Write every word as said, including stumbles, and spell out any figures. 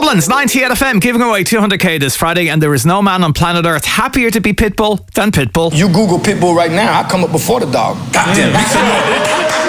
Mullins, ninety-eight F M, giving away two hundred k this Friday, and there is no man on planet Earth happier to be Pitbull than Pitbull. You Google Pitbull right now, I come up before the dog. Goddamn.